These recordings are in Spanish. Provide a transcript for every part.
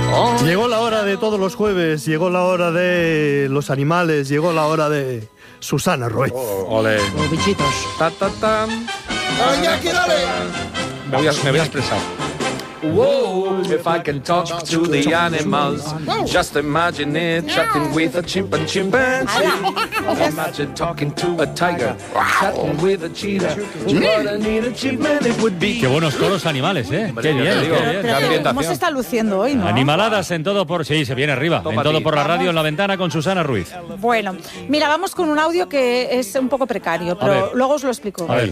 Llegó la hora de todos los jueves, llegó la hora de los animales, llegó la hora de Susana Ruiz. Ole. Los bichitos. Ta, ta, ta. Me voy a expresar. Whoa, if I can talk to the animals, just imagine it, chatting with a chimpanzee. Imagine talking to a tiger, chatting with a cheetah. What a neat achievement it would be. Qué buenos coros animales, ¿eh? Qué bien, te digo, qué bien. qué ambientación. ¿Cómo se está luciendo hoy, no? Animaladas en todo por... Sí, se viene arriba. Toma En todo ti. por la radio, en la ventana con Susana Ruiz. Bueno, mira, vamos con un audio que es un poco precario, A pero ver. luego os lo explico. A ver.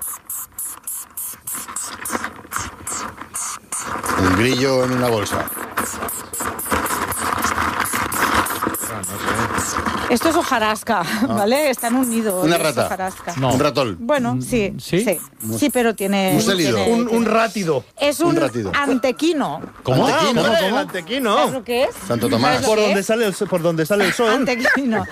Un grillo en una bolsa. Esto es hojarasca, ¿vale? Está en un nido. Una es rata. hojarasca. No. Un ratón. Bueno, sí, ¿Sí? sí, pero tiene... Un célido. tiene- Un rátido. Es un rátido. antequino. ¿Cómo? Antequino. ¿Cómo? El antequino. ¿Sabes lo que es? Santo Tomás. ¿Sabes lo Por que donde es? sale el sol. Antequino.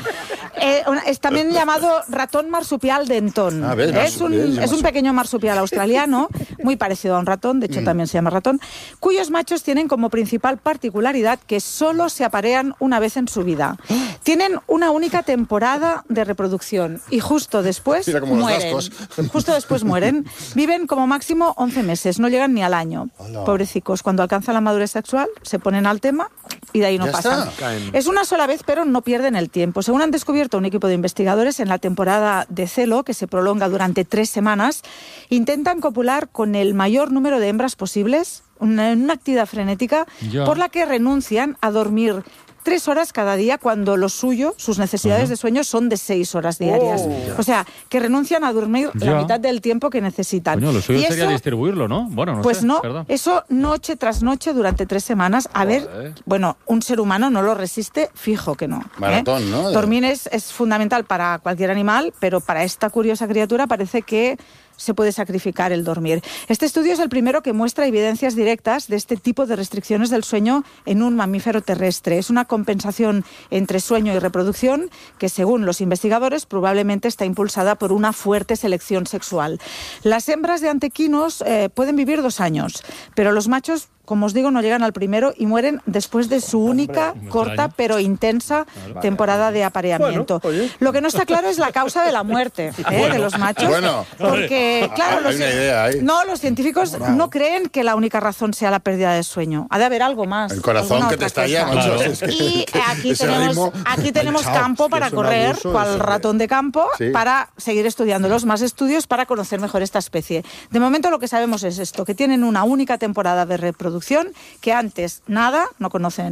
Es también llamado ratón marsupial dentón. Ah, ves, Es marsupial, un pequeño marsupial australiano, muy parecido a un ratón, de hecho también se llama ratón, cuyos machos tienen como principal particularidad que solo se aparean una vez en su vida. Tienen una única temporada de reproducción y justo después Mira, como los mueren. vascos. Justo después mueren. Viven como máximo 11 meses, no llegan ni al año. Hola. Pobrecicos, cuando alcanzan la madurez sexual se ponen al tema y de ahí no Ya pasan. está. Caen. Es una sola vez, pero no pierden el tiempo. Según han descubierto un equipo de investigadores en la temporada de celo, que se prolonga durante 3 semanas, intentan copular con el mayor número de hembras posibles, una actividad frenética Ya. por la que renuncian a dormir 3 horas cada día cuando lo suyo, sus necesidades de sueño son de 6 horas diarias. O sea, que renuncian a dormir Ya. la mitad del tiempo que necesitan. Coño, lo suyo Y sería eso- distribuirlo, ¿no? Bueno, no pues sé, no, ¿verdad? eso noche tras noche durante 3 semanas. A ver, bueno, un ser humano no lo resiste, fijo que no. Maratón, ¿no? Dormir es fundamental para cualquier animal, pero para esta curiosa criatura parece que se puede sacrificar el dormir. Este estudio es el primero que muestra evidencias directas de este tipo de restricciones del sueño en un mamífero terrestre. Es una compensación entre sueño y reproducción que, según los investigadores, probablemente está impulsada por una fuerte selección sexual. Las hembras de antequinos pueden vivir 2 años, pero los machos, como os digo, no llegan al primero y mueren después de su única, corta pero intensa temporada de apareamiento. Bueno, oye. Lo que no está claro es la causa de la muerte de los machos. Bueno. Porque, claro, Hay una idea ahí. no, los científicos no creen que la única razón sea la pérdida de sueño. Ha de haber algo más. El corazón alguna que te otra estalla, cosa. macho. Claro. Es que- Y aquí ese tenemos, ritmo- aquí tenemos Chao, campo es que para es un correr, abuso, cual es- ratón de campo, Sí. para seguir estudiándolos, más estudios para conocer mejor esta especie. De momento lo que sabemos es esto, que tienen una única temporada de reproducción, que antes nada, no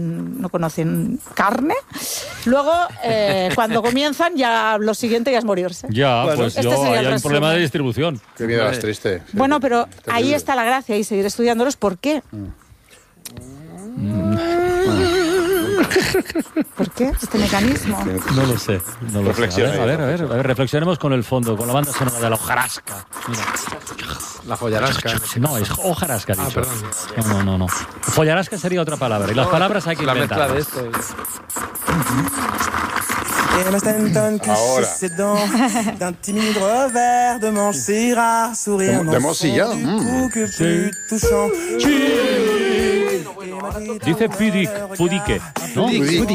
conocen carne. Luego, cuando comienzan, ya lo siguiente ya es morirse. Ya, Bueno, pues este yo, sería ahí el hay un problema de resumen. distribución. Qué vida más triste. Bueno, pero Terrible. ahí está la gracia y seguir estudiándolos. ¿Por qué? ¿Por qué este mecanismo? No lo sé. No lo Reflexiona. sé. A ver, reflexionemos con el fondo, con la banda sonora de la hojarasca. Mira. La follarasca. No, es hojarasca, dicho. perdón. No. Follarasca sería otra palabra. Y las palabras hay que La mezcla de inventarlas. esto. Emma Stanton couche Ahora. ses dents d'un timide revers de manche et rare sourire De Mosilla, du coup que plus touchant. Dice pudique, ¿no?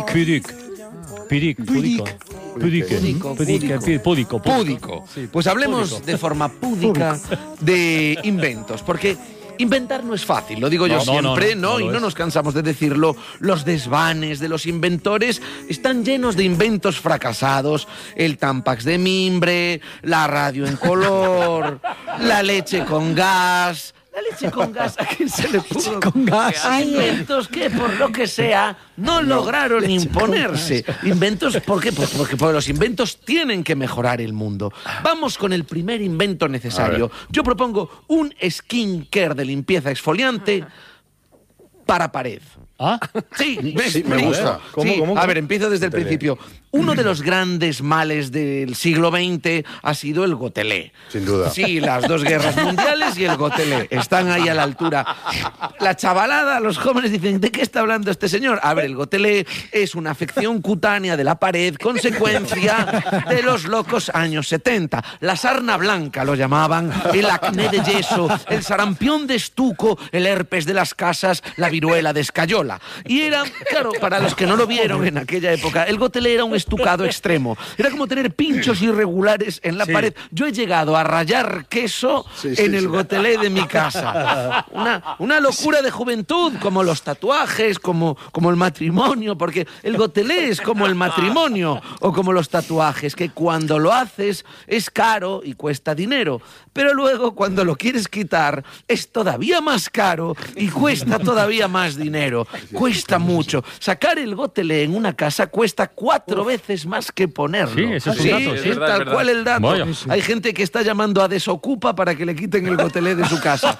Púdico. Púdico. Pues hablemos de forma púdica de inventos, porque inventar no es fácil, lo digo yo No, siempre, no y lo no es. nos cansamos de decirlo. Los desvanes de los inventores están llenos de inventos fracasados: el Tampax de mimbre, la radio en color, la leche con gas. La leche con gas, ¿a quién se le pudo? Con gas. Ay, Inventos que, por lo que sea, no lograron imponerse. Inventos, ¿por qué? Pues porque los inventos tienen que mejorar el mundo. Vamos con el primer invento necesario. Yo propongo un skincare de limpieza exfoliante para pared. ¿Ah? Sí, Sí, me gusta. Sí, ¿Cómo? A ver, empiezo desde el principio. Uno de los grandes males del siglo XX ha sido el gotelé. Sin duda. Sí, las 2 guerras mundiales y el gotelé están ahí a la altura. La chavalada, los jóvenes dicen, ¿de qué está hablando este señor? A ver, el gotelé es una afección cutánea de la pared, consecuencia de los locos años 70. La sarna blanca lo llamaban, el acné de yeso, el sarampión de estuco, el herpes de las casas, la viruela de escayola. sola. Y era, claro, para los que no lo vieron en aquella época, el gotelé era un estucado extremo. Era como tener pinchos irregulares en la pared. Yo he llegado a rayar queso en el gotelé de mi casa. Una locura de juventud, como los tatuajes, como el matrimonio, porque el gotelé es como el matrimonio o como los tatuajes, que cuando lo haces es caro y cuesta dinero, pero luego cuando lo quieres quitar es todavía más caro y cuesta todavía más dinero. Cuesta mucho. Sacar el gotelé en una casa cuesta 4 veces más que ponerlo. Sí, ese es un dato, sí. Es tal cual el dato. Vaya. Hay gente que está llamando a Desocupa para que le quiten el gotelé de su casa.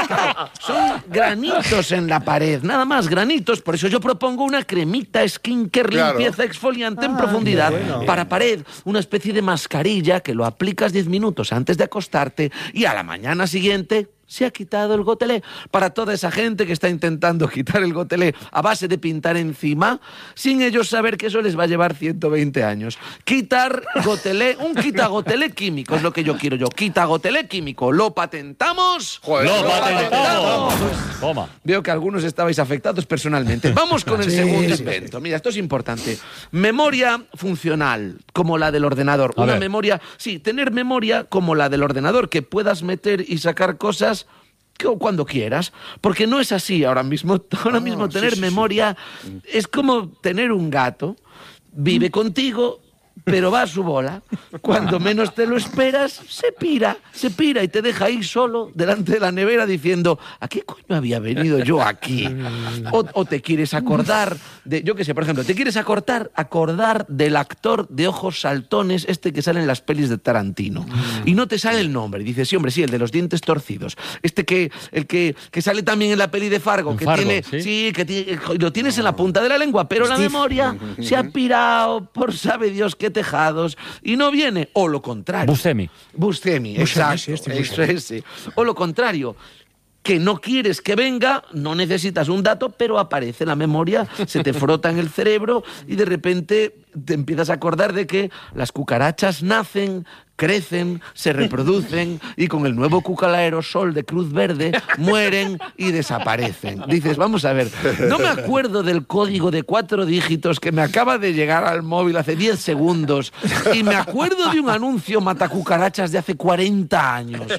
Son granitos en la pared, nada más, granitos. Por eso yo propongo una cremita skincare, limpieza exfoliante en profundidad para pared, una especie de mascarilla que lo aplicas 10 minutos antes de acostarte y a la mañana siguiente se ha quitado el gotelé. Para toda esa gente que está intentando quitar el gotelé a base de pintar encima, sin ellos saber que eso les va a llevar 120 años. Quitar gotelé, un quitagotelé químico es lo que yo quiero yo. Quitagotelé químico. ¿Lo patentamos? Joder, ¡Lo patentamos! Toma. Veo que algunos estabais afectados personalmente. Vamos con el segundo invento. Mira, esto es importante. Memoria funcional, como la del ordenador. A Una ver. memoria, tener memoria como la del ordenador, que puedas meter y sacar cosas cuando quieras, porque no es así ahora mismo. Ahora mismo tener memoria es como tener un gato, vive contigo, pero va a su bola. Cuando menos te lo esperas, se pira y te deja ahí solo delante de la nevera diciendo, ¿a qué coño había venido yo aquí? O te quieres acordar de, yo qué sé, por ejemplo, te quieres acordar del actor de ojos saltones, este que sale en las pelis de Tarantino, y no te sale el nombre. Y dices, sí, hombre, sí, el de los dientes torcidos. El que sale también en la peli de Fargo, En que Fargo, tiene, ¿sí? que lo tienes en la punta de la lengua, pero la memoria se ha pirado por sabe Dios qué tejados y no viene. O lo contrario. Buscemi, exacto. Eso es, sí. O lo contrario, que no quieres que venga, no necesitas un dato, pero aparece en la memoria, se te frota en el cerebro y de repente te empiezas a acordar de que las cucarachas nacen, crecen, se reproducen y con el nuevo cucalaerosol de Cruz Verde mueren y desaparecen. Dices, vamos a ver, no me acuerdo del código de 4 dígitos que me acaba de llegar al móvil hace 10 segundos y me acuerdo de un anuncio matacucarachas de hace 40 años.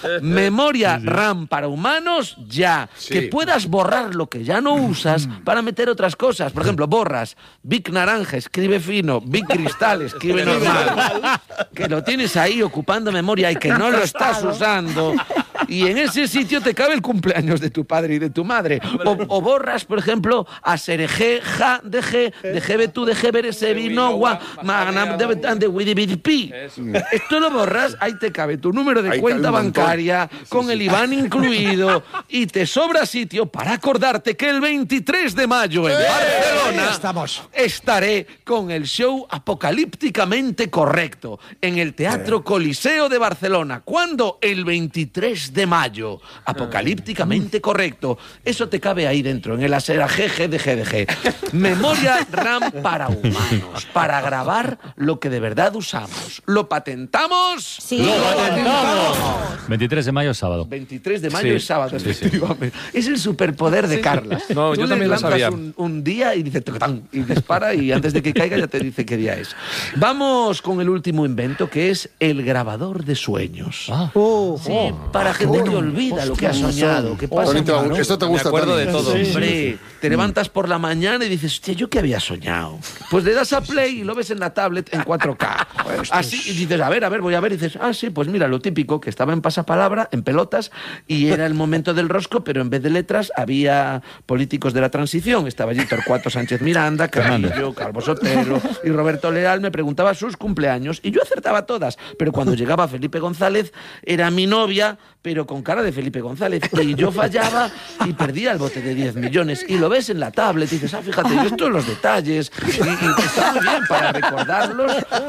Memoria RAM para humanos, ya. Que puedas borrar lo que ya no usas para meter otras cosas. Por ejemplo, borras Vic Naranja, escribe fino, Vic Cristal, escribe normal. Que lo tienes ahí ocupando memoria y que no lo estás usando. Y en ese sitio te cabe el cumpleaños de tu padre y de tu madre. O borras, por ejemplo, a Serege, Ja, de G, de Gebetú, de Gebere, Sebinogua, Magnam, de Widibidipi. Esto lo borras, ahí te cabe tu número de cuenta bancaria, con el IBAN incluido, y te sobra sitio para acordarte que el 23 de mayo en Barcelona estaré con el show Apocalípticamente Correcto en el Teatro Coliseo de Barcelona. ¿Cuándo? El 23 de mayo. Apocalípticamente Correcto. Eso te cabe ahí dentro, en el aseraje de GDG. Memoria RAM para humanos, para grabar lo que de verdad usamos. ¿Lo patentamos? Sí. ¡Lo patentamos! 23 de mayo es sábado. 23 de mayo es sábado, efectivamente. Es el superpoder de Carlas. No, Tú yo le también lo lanzas sabía. un día y dice tocotán, y dispara y antes de que caiga ya te dice qué día es. Vamos con el último invento, que es el grabador de sueños. Sí, para gente que olvida lo que ha soñado, que pasa. Bonito, esto te gusta Me acuerdo también. de todo. Hombre, te levantas por la mañana y dices, hostia, ¿yo qué había soñado? Pues le das a play y lo ves en la tablet en 4K. Así, y dices, a ver, voy a ver. Y dices, sí, pues mira, lo típico, que estaba en pasapalabra, en pelotas, y era el momento del rosco, pero en vez de letras había políticos de la transición. Estaba allí Torcuato Sánchez Miranda, Carrillo, Calvo Sotelo y Roberto Leal. Me preguntaba sus cumpleaños y yo acertaba todas. Pero cuando llegaba Felipe González, era mi novia, pero con cara de Felipe González. Y yo fallaba y perdía el bote de 10 millones. Y lo ves en la tablet y dices, fíjate, yo esto los detalles. Y está muy bien para recordarlos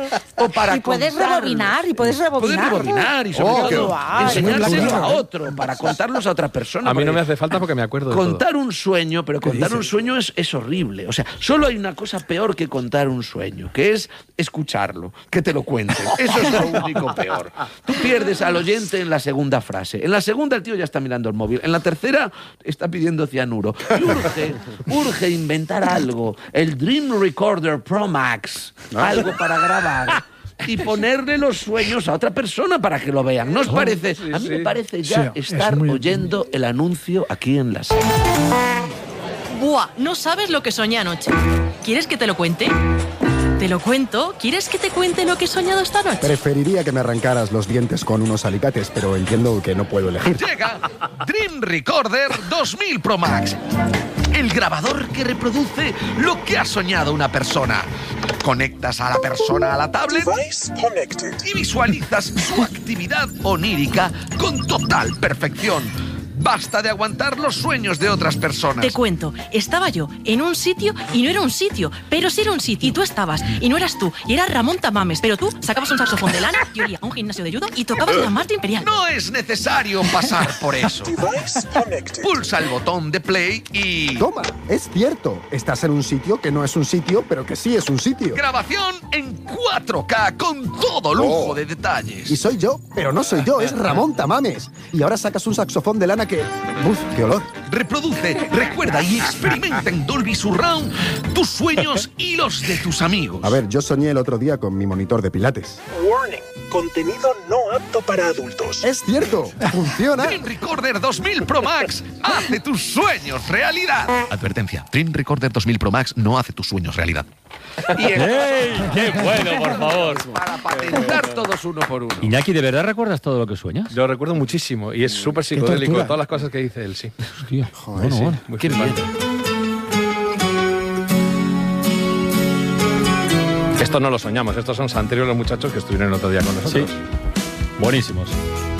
o para Y puedes contarlos. rebobinar, Puedes rebobinar y sobre todo guay. enseñárselo a otro, para contarlos a otra persona. A mí no me porque hace falta porque me acuerdo de todo. contar un sueño, pero contar un sueño es horrible. O sea, solo hay una cosa peor que contar un sueño, que es escucharlo, que te lo cuenten. Eso es lo único peor. Tú pierdes al oyente en la segunda frase. dormirse. En la segunda el tío ya está mirando el móvil. En la tercera está pidiendo cianuro. Y urge inventar algo. El Dream Recorder Pro Max. Algo para grabar. Y ponerle los sueños a otra persona para que lo vean. ¿No os parece? A mí me parece ya estar oyendo el anuncio aquí en la serie. Buah, no sabes lo que soñé anoche. ¿Quieres que te lo cuente? ¿Te lo cuento? ¿Quieres que te cuente lo que he soñado esta noche? Preferiría que me arrancaras los dientes con unos alicates, pero entiendo que no puedo elegir. Llega Dream Recorder 2000 Pro Max. El grabador que reproduce lo que ha soñado una persona. Conectas a la persona a la tablet y visualizas su actividad onírica con total perfección. Basta de aguantar los sueños de otras personas. Te cuento, estaba yo en un sitio y no era un sitio, pero sí era un sitio. Y tú estabas, y no eras tú, y era Ramón Tamames. Pero tú sacabas un saxofón de lana, y olía a un gimnasio de judo y tocabas la marcha imperial. No es necesario pasar por eso. Pulsa el botón de play y... Toma, es cierto. Estás en un sitio que no es un sitio, pero que sí es un sitio. Grabación en 4K con todo lujo de detalles. Y soy yo, pero no soy yo, es Ramón Tamames. Y ahora sacas un saxofón de lana que... ¡Uf, qué olor! Reproduce, recuerda y experimenta en Dolby Surround tus sueños y los de tus amigos. A ver, yo soñé el otro día con mi monitor de pilates. Warning, contenido no apto para adultos. ¡Es cierto! ¡Funciona! Dream Recorder 2000 Pro Max hace tus sueños realidad. Advertencia, Dream Recorder 2000 Pro Max no hace tus sueños realidad. ¡Ey! ¡Qué bueno, por favor! Para patentar todos uno por uno. Iñaki, ¿de verdad recuerdas todo lo que sueñas? Yo recuerdo muchísimo y es súper psicodélico, todas las cosas que dice él, sí. Hostia, Joder, bueno, sí. bueno. Muy Qué bien. Esto no lo soñamos, estos son anteriores los muchachos que estuvieron el otro día con nosotros. Sí. Buenísimos.